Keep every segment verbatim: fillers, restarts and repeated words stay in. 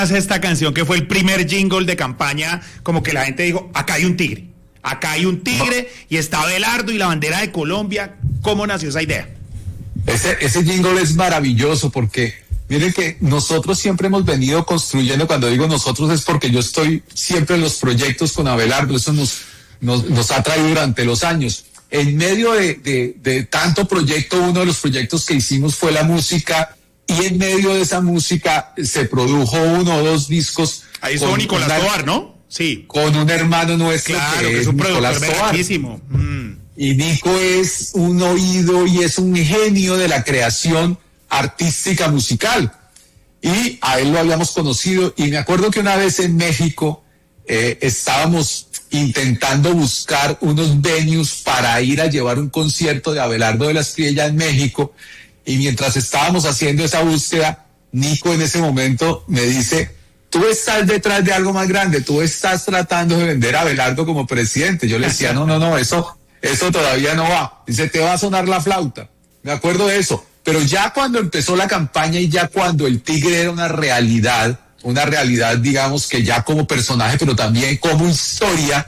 esta canción que fue el primer jingle de campaña, como que la gente dijo, acá hay un tigre, acá hay un tigre y está Abelardo y la bandera de Colombia? ¿Cómo nació esa idea? Ese, ese jingle es maravilloso porque miren que nosotros siempre hemos venido construyendo, cuando digo nosotros es porque yo estoy siempre en los proyectos con Abelardo, eso nos, nos, nos ha traído durante los años. En medio de, de, de tanto proyecto, uno de los proyectos que hicimos fue la música, y en medio de esa música se produjo uno o dos discos. Ahí estuvo Nicolás una, Tovar, ¿no? Sí. Con un hermano nuestro, claro, que, que es un productor verdaderísimo. Mm. Y Nico es un oído y es un genio de la creación artística musical. Y a él lo habíamos conocido, y me acuerdo que una vez en México eh, estábamos intentando buscar unos venues para ir a llevar un concierto de Abelardo de la Espriella en México. Y mientras estábamos haciendo esa búsqueda, Nico en ese momento me dice, tú estás detrás de algo más grande, tú estás tratando de vender a Abelardo como presidente. Yo le decía, no, no, no, eso, eso todavía no va. Dice, te va a sonar la flauta. Me acuerdo de eso. Pero ya cuando empezó la campaña y ya cuando el tigre era una realidad, una realidad, digamos, que ya como personaje, pero también como historia,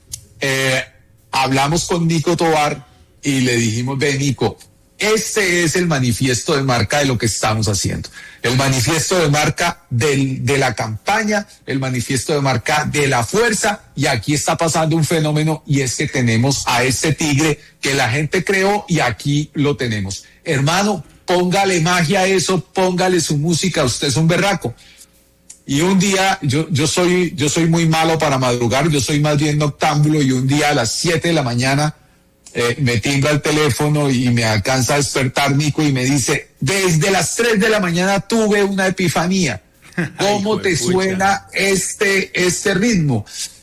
eh, hablamos con Nico Tovar y le dijimos, ve, Nico, este es el manifiesto de marca de lo que estamos haciendo. El manifiesto de marca del, de la campaña, el manifiesto de marca de la fuerza, y aquí está pasando un fenómeno, y es que tenemos a este tigre que la gente creó y aquí lo tenemos. Hermano, póngale magia a eso, póngale su música, usted es un berraco. Y un día, yo, yo soy, yo soy muy malo para madrugar, yo soy más bien noctámbulo, y un día a las siete de la mañana, Eh, me timbra el teléfono y me alcanza a despertar Nico y me dice, desde las tres de la mañana tuve una epifanía. ¿Cómo Ay, te pucha. suena este, este ritmo?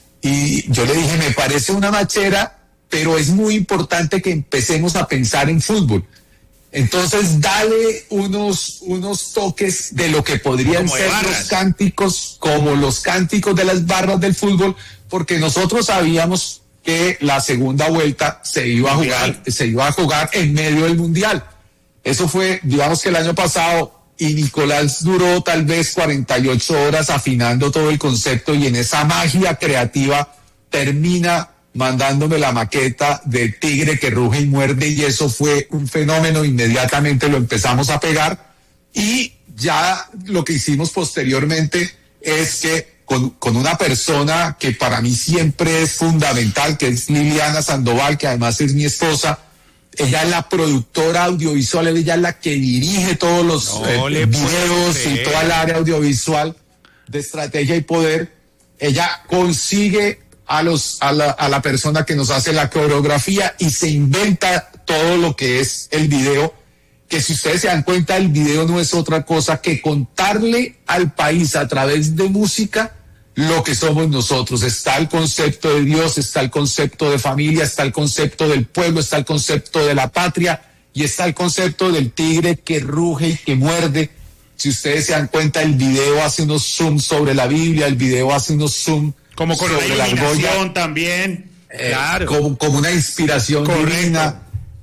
Y yo le dije, me parece una machera, pero es muy importante que empecemos a pensar en fútbol. Entonces, dale unos, unos toques de lo que podrían ser los cánticos, como los cánticos de las barras del fútbol, porque nosotros sabíamos que la segunda vuelta se iba a jugar, se iba a jugar en medio del Mundial. Eso fue, digamos que el año pasado, y Nicolás duró tal vez cuarenta y ocho horas afinando todo el concepto, y en esa magia creativa termina mandándome la maqueta de Tigre que ruge y muerde, y eso fue un fenómeno. Inmediatamente lo empezamos a pegar, y ya lo que hicimos posteriormente es que Con, con una persona que para mí siempre es fundamental, que es Liliana Sandoval, que además es mi esposa. Ella es la productora audiovisual, ella es la que dirige todos los no eh, videos y toda el área audiovisual de estrategia y poder. Ella consigue a, los, a, la, a la persona que nos hace la coreografía y se inventa todo lo que es el video, que si ustedes se dan cuenta, el video no es otra cosa que contarle al país a través de música lo que somos nosotros. Está el concepto de Dios, está el concepto de familia, está el concepto del pueblo, está el concepto de la patria, y está el concepto del tigre que ruge y que muerde. Si ustedes se dan cuenta, el video hace unos zoom sobre la Biblia, el video hace unos zoom como con sobre la iluminación también, eh, claro. como, como una inspiración Correcto. divina.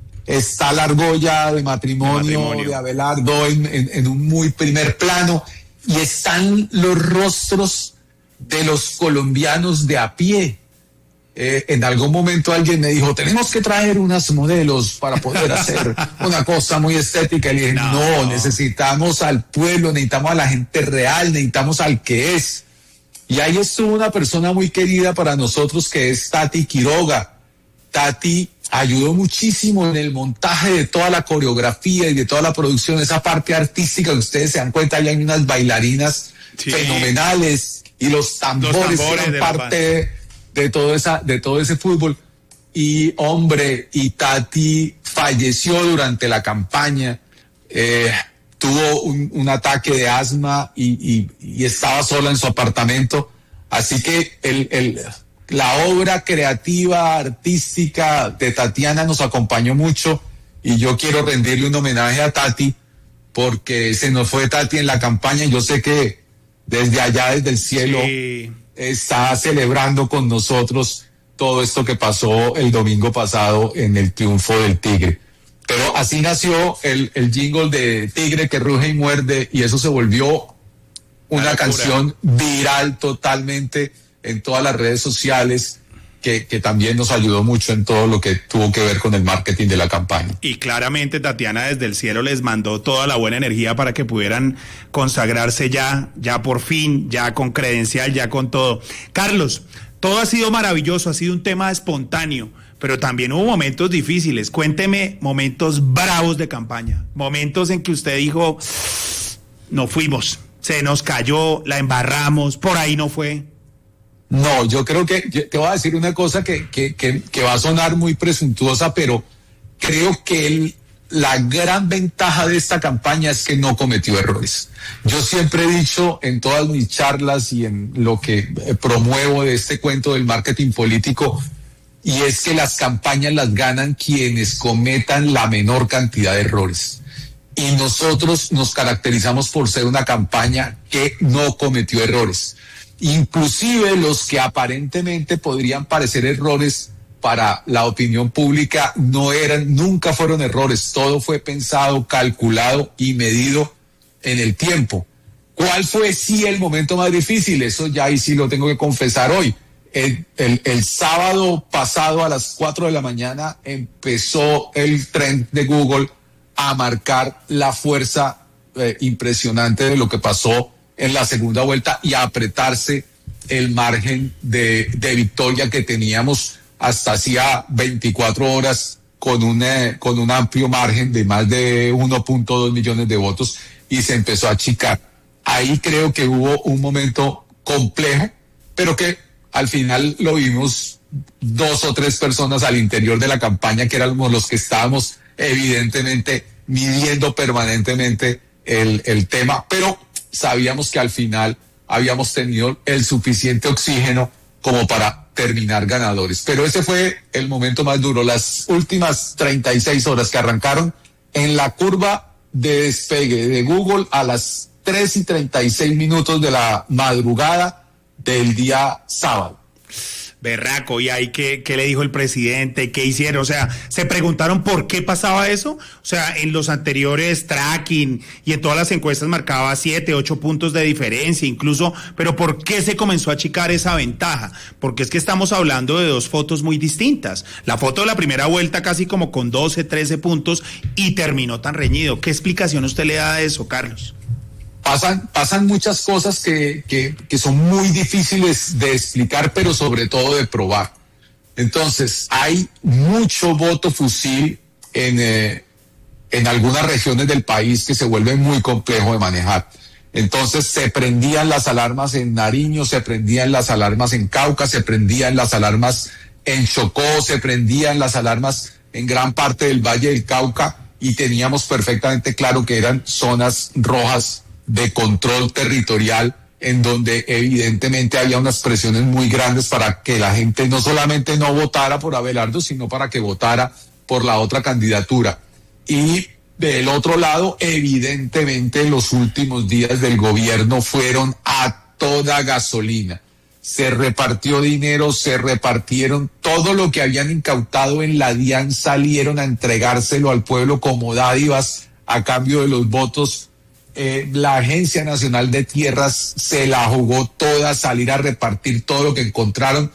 Está la argolla de matrimonio de, matrimonio. de Abelardo en, en, en un muy primer plano, y están los rostros de los colombianos de a pie. Eh, en algún momento alguien me dijo, tenemos que traer unas modelos para poder hacer una cosa muy estética. Y le dije, no, no, necesitamos al pueblo, necesitamos a la gente real, necesitamos al que es. Y ahí estuvo una persona muy querida para nosotros, que es Tati Quiroga. Tati ayudó muchísimo en el montaje de toda la coreografía y de toda la producción, esa parte artística que ustedes se dan cuenta, ya hay unas bailarinas sí. fenomenales, y los tambores, los tambores eran parte de, de todo esa, de todo ese fútbol. Y hombre, y Tati falleció durante la campaña, eh, tuvo un, un ataque de asma y, y, y estaba sola en su apartamento, así que el, el la obra creativa, artística de Tatiana nos acompañó mucho, y yo quiero rendirle un homenaje a Tati, porque se nos fue Tati en la campaña, y yo sé que desde allá, desde el cielo, sí. está celebrando con nosotros todo esto que pasó el domingo pasado en el triunfo del Tigre. Pero así nació el, el jingle de Tigre que ruge y muerde, y eso se volvió una canción viral totalmente en todas las redes sociales, que, que también nos ayudó mucho en todo lo que tuvo que ver con el marketing de la campaña. Y claramente Tatiana desde el cielo les mandó toda la buena energía para que pudieran consagrarse ya, ya por fin, ya con credencial, ya con todo. Carlos, todo ha sido maravilloso, ha sido un tema espontáneo, pero también hubo momentos difíciles. Cuénteme momentos bravos de campaña, momentos en que usted dijo, no fuimos, se nos cayó, la embarramos, por ahí no fue. No, yo creo que, yo te voy a decir una cosa que, que, que, que va a sonar muy presuntuosa, pero creo que el, la gran ventaja de esta campaña es que no cometió errores. Yo siempre he dicho en todas mis charlas y en lo que promuevo de este cuento del marketing político, y es que las campañas las ganan quienes cometan la menor cantidad de errores. Y nosotros nos caracterizamos por ser una campaña que no cometió errores. Inclusive los que aparentemente podrían parecer errores para la opinión pública no eran, nunca fueron errores. Todo fue pensado, calculado y medido en el tiempo. ¿Cuál fue sí el momento más difícil? Eso ya ahí sí lo tengo que confesar hoy. El, el, el sábado pasado a las cuatro de la mañana empezó el trend de Google a marcar la fuerza eh, impresionante de lo que pasó en la segunda vuelta y a apretarse el margen de, de victoria que teníamos hasta hacía veinticuatro horas con un, eh, con un amplio margen de más de uno punto dos millones de votos, y se empezó a achicar. Ahí creo que hubo un momento complejo, pero que al final lo vimos dos o tres personas al interior de la campaña que éramos los que estábamos evidentemente midiendo permanentemente el, el tema, pero sabíamos que al final habíamos tenido el suficiente oxígeno como para terminar ganadores. Pero ese fue el momento más duro. Las últimas treinta y seis horas que arrancaron en la curva de despegue de Google a las tres y treinta y seis minutos de la madrugada del día sábado. Berraco, ¿y ahí qué, qué le dijo el presidente? ¿Qué hicieron? O sea, ¿se preguntaron por qué pasaba eso? O sea, en los anteriores tracking y en todas las encuestas marcaba siete, ocho puntos de diferencia incluso, pero ¿por qué se comenzó a achicar esa ventaja? Porque es que estamos hablando de dos fotos muy distintas. La foto de la primera vuelta casi como con doce, trece puntos y terminó tan reñido. ¿Qué explicación usted le da de eso, Carlos? Pasan, pasan muchas cosas que, que, que son muy difíciles de explicar, pero sobre todo de probar. Entonces, hay mucho voto fusil en, eh, en algunas regiones del país que se vuelve muy complejo de manejar. Entonces, se prendían las alarmas en Nariño, se prendían las alarmas en Cauca, se prendían las alarmas en Chocó, se prendían las alarmas en gran parte del Valle del Cauca, y teníamos perfectamente claro que eran zonas rojas de control territorial, en donde evidentemente había unas presiones muy grandes para que la gente no solamente no votara por Abelardo, sino para que votara por la otra candidatura. Y del otro lado, evidentemente los últimos días del gobierno fueron a toda gasolina. Se repartió dinero, se repartieron todo lo que habían incautado en la DIAN, salieron a entregárselo al pueblo como dádivas a cambio de los votos. Eh, la Agencia Nacional de Tierras se la jugó toda, salir a repartir todo lo que encontraron,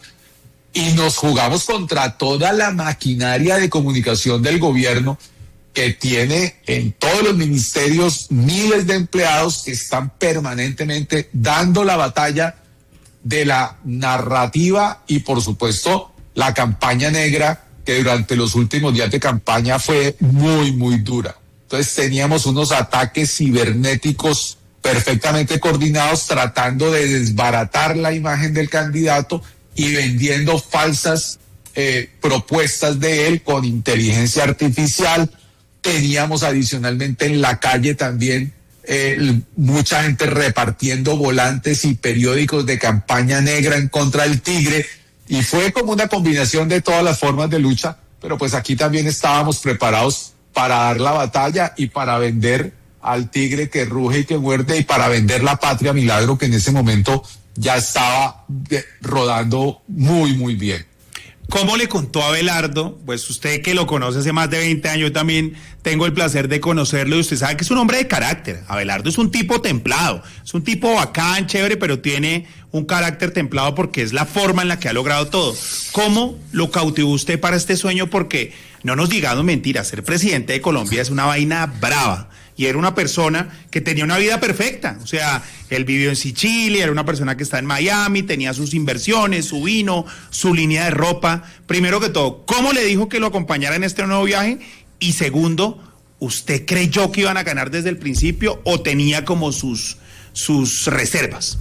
y nos jugamos contra toda la maquinaria de comunicación del gobierno, que tiene en todos los ministerios miles de empleados que están permanentemente dando la batalla de la narrativa y, por supuesto, la campaña negra, que durante los últimos días de campaña fue muy, muy dura. Entonces teníamos unos ataques cibernéticos perfectamente coordinados, tratando de desbaratar la imagen del candidato y vendiendo falsas eh, propuestas de él con inteligencia artificial. Teníamos adicionalmente en la calle también eh, mucha gente repartiendo volantes y periódicos de campaña negra en contra del Tigre, y fue como una combinación de todas las formas de lucha, pero pues aquí también estábamos preparados para dar la batalla y para vender al tigre que ruge y que muerde, y para vender la patria milagro, que en ese momento ya estaba de, rodando muy, muy bien. ¿Cómo le contó a Abelardo? Pues usted que lo conoce hace más de veinte años, yo también tengo el placer de conocerlo y usted sabe que es un hombre de carácter. Abelardo es un tipo templado, es un tipo bacán, chévere, pero tiene un carácter templado porque es la forma en la que ha logrado todo. ¿Cómo lo cautivó usted para este sueño? Porque no nos digamos mentiras, ser presidente de Colombia es una vaina brava. Y era una persona que tenía una vida perfecta, o sea, él vivió en Sicilia, era una persona que está en Miami, tenía sus inversiones, su vino, su línea de ropa. Primero que todo, ¿cómo le dijo que lo acompañara en este nuevo viaje? Y segundo, ¿usted creyó que iban a ganar desde el principio o tenía como sus, sus reservas?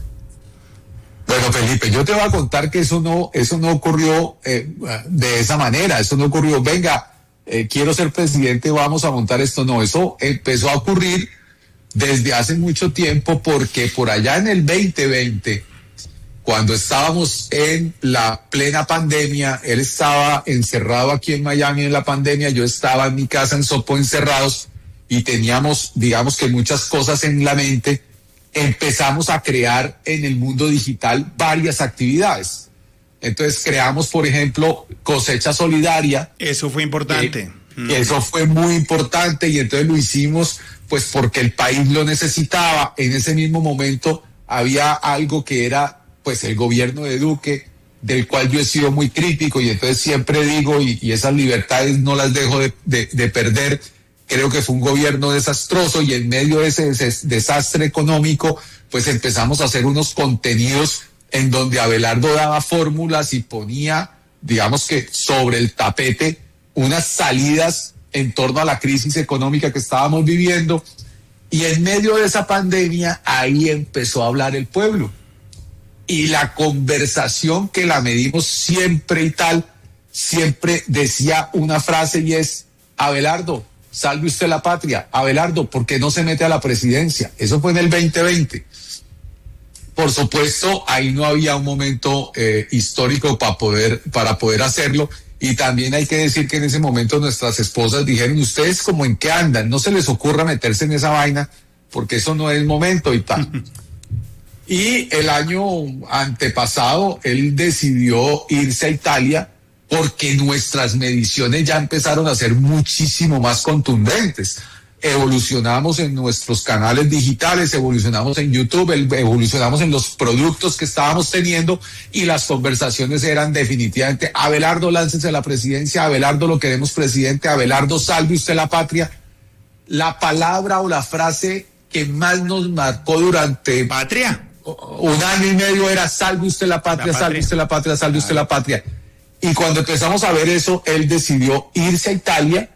Bueno, Felipe, yo te voy a contar que eso no, eso no ocurrió eh, de esa manera, eso no ocurrió, venga, Eh, quiero ser presidente, vamos a montar esto. No, eso empezó a ocurrir desde hace mucho tiempo, porque por allá en el veinte veinte, cuando estábamos en la plena pandemia, él estaba encerrado aquí en Miami en la pandemia, yo estaba en mi casa en Sopo encerrados y teníamos, digamos que muchas cosas en la mente. Empezamos a crear en el mundo digital varias actividades. Entonces creamos, por ejemplo, Cosecha Solidaria. Eso fue importante. Eh, mm. Eso fue muy importante y entonces lo hicimos pues porque el país lo necesitaba. En ese mismo momento había algo que era pues el gobierno de Duque, del cual yo he sido muy crítico y entonces siempre digo, y, y esas libertades no las dejo de, de, de perder. Creo que fue un gobierno desastroso y en medio de ese, ese desastre económico pues empezamos a hacer unos contenidos en donde Abelardo daba fórmulas y ponía, digamos que sobre el tapete, unas salidas en torno a la crisis económica que estábamos viviendo. Y en medio de esa pandemia, ahí empezó a hablar el pueblo. Y la conversación, que la medimos siempre y tal, siempre decía una frase y es: Abelardo, salve usted la patria. Abelardo, ¿por qué no se mete a la presidencia? Eso fue en el veinte veinte. Por supuesto, ahí no había un momento eh, histórico para poder, para poder hacerlo. Y también hay que decir que en ese momento nuestras esposas dijeron: ustedes como en qué andan, no se les ocurra meterse en esa vaina, porque eso no es el momento y tal. Y el año antepasado él decidió irse a Italia porque nuestras mediciones ya empezaron a ser muchísimo más contundentes. Evolucionamos en nuestros canales digitales, evolucionamos en YouTube, evolucionamos en los productos que estábamos teniendo y las conversaciones eran definitivamente: Abelardo, láncese a la presidencia, Abelardo, lo queremos presidente, Abelardo, salve usted la patria. La palabra o la frase que más nos marcó durante patria un año y medio era: salve usted la patria, la patria. salve usted la patria, salve usted la patria. Y cuando empezamos a ver eso, él decidió irse a Italia,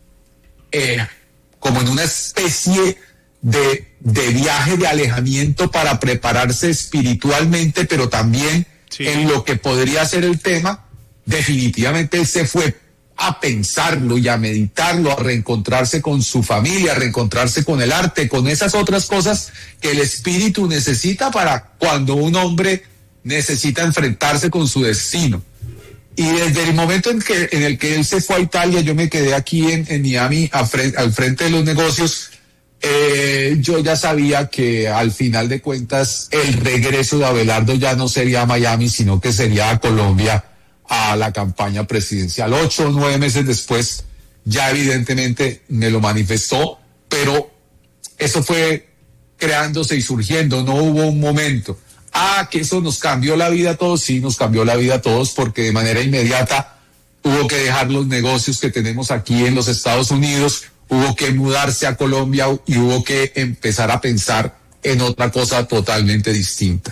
eh, como en una especie de, de viaje de alejamiento para prepararse espiritualmente, pero también sí. en lo que podría ser el tema. Definitivamente él se fue a pensarlo y a meditarlo, a reencontrarse con su familia, a reencontrarse con el arte, con esas otras cosas que el espíritu necesita para cuando un hombre necesita enfrentarse con su destino. Y desde el momento en que en el que él se fue a Italia, yo me quedé aquí en, en Miami a fre- al frente de los negocios. Eh, yo ya sabía que al final de cuentas el regreso de Abelardo ya no sería a Miami, sino que sería a Colombia, a la campaña presidencial. Ocho o nueve meses después ya evidentemente me lo manifestó, pero eso fue creándose y surgiendo, no hubo un momento. Ah, que eso nos cambió la vida a todos. Sí, nos cambió la vida a todos, porque de manera inmediata hubo que dejar los negocios que tenemos aquí en los Estados Unidos, hubo que mudarse a Colombia y hubo que empezar a pensar en otra cosa totalmente distinta.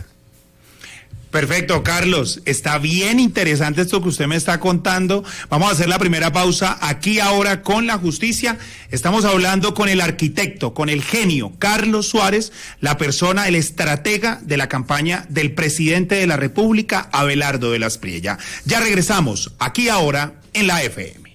Perfecto, Carlos. Está bien interesante esto que usted me está contando. Vamos a hacer la primera pausa aquí ahora con la justicia. Estamos hablando con el arquitecto, con el genio, Carlos Suárez, la persona, el estratega de la campaña del presidente de la República, Abelardo de las Priella. Ya regresamos aquí ahora en la F M.